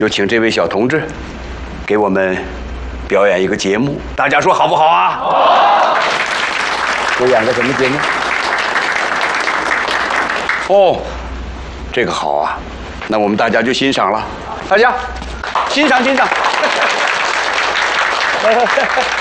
有请这位小同志给我们表演一个节目，大家说好不好啊？好。我演个什么节目？哦，这个好啊，那我们大家就欣赏了，大家欣赏欣赏。